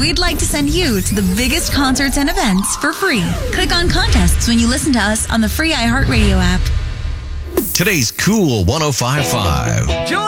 we'd like to send you to the biggest concerts and events for free. Click on contests when you listen to us on the free iHeartRadio app. Today's Cool 105.5.